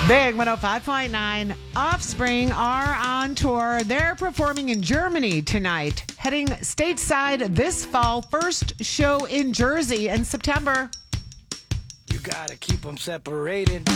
Big 105.9. Offspring are on tour. They're performing in Germany tonight, heading stateside this fall. First show in Jersey in September. You gotta keep them separated.